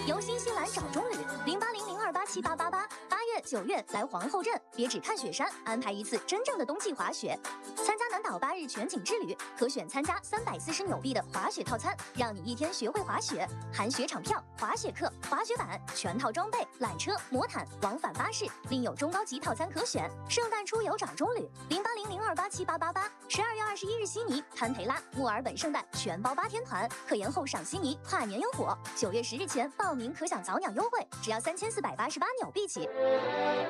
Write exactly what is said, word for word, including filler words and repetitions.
游新西兰找中旅，零八零零二八七八八八。八月、九月来皇后镇，别只看雪山，安排一次真正的冬季滑雪。参加南岛八日全景之旅，可选参加三百四十纽币的滑雪套餐，让你一天学会滑雪，含雪场票、滑雪课、滑雪板、全套装备、缆车、魔毯、往返巴士，另有中高级套餐可选。圣诞出游找中旅，零八零零二八七八八八。十二月二十一日悉尼、堪培拉、墨尔本圣诞全包八天团，可延后赏悉尼跨年烟火。九月十日前报名可享早鸟优惠，只要三千四百八十八纽币起。